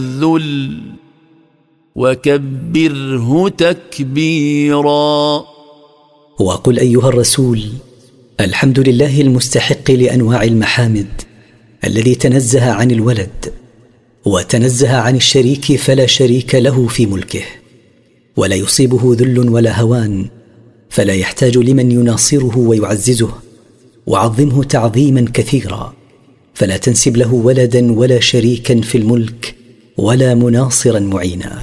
الذل وكبره تكبيرا. وقل أيها الرسول: الحمد لله المستحق لأنواع المحامد، الذي تنزه عن الولد وتنزه عن الشريك، فلا شريك له في ملكه، ولا يصيبه ذل ولا هوان، فلا يحتاج لمن يناصره ويعززه، وعظمه تعظيما كثيرا، فلا تنسب له ولدا ولا شريكا في الملك ولا مناصرا معينا.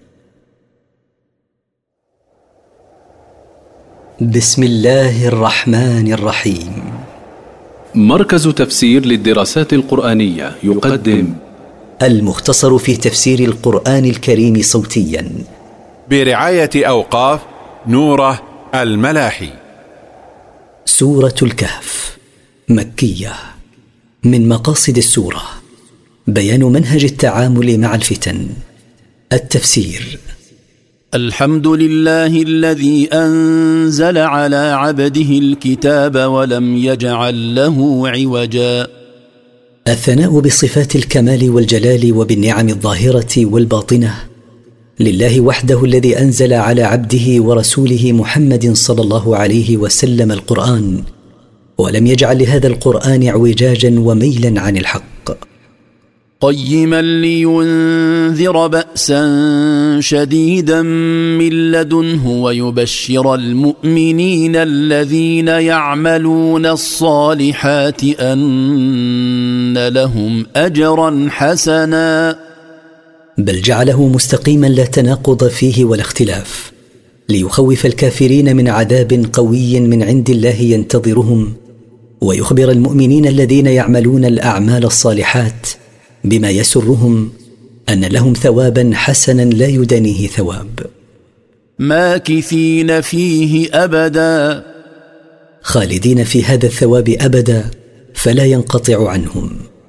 بسم الله الرحمن الرحيم. مركز تفسير للدراسات القرآنية يقدم المختصر في تفسير القرآن الكريم صوتيا برعاية أوقاف نوره الملاحي. سورة الكهف مكية. من مقاصد السورة بيان منهج التعامل مع الفتن. التفسير: الحمد لله الذي أنزل على عبده الكتاب ولم يجعل له عوجا. الثناء بصفات الكمال والجلال وبالنعم الظاهرة والباطنة لله وحده، الذي أنزل على عبده ورسوله محمد صلى الله عليه وسلم القرآن، ولم يجعل لهذا القرآن اعوجاجا وميلا عن الحق، قيما لينذر بأسا شديدا من لدنه ويبشر المؤمنين الذين يعملون الصالحات أن لهم أجرا حسنا. بل جعله مستقيما لا تناقض فيه ولا اختلاف، ليخوف الكافرين من عذاب قوي من عند الله ينتظرهم، ويخبر المؤمنين الذين يعملون الأعمال الصالحات بما يسرهم أن لهم ثوابا حسنا لا يدانيه ثواب، ماكثين فيه أبدا، خالدين في هذا الثواب أبدا فلا ينقطع عنهم،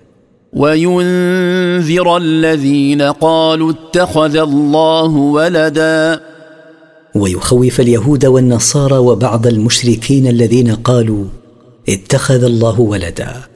وينذر الذين قالوا اتخذ الله ولدا، ويخوف اليهود والنصارى وبعض المشركين الذين قالوا اتخذ الله ولدا.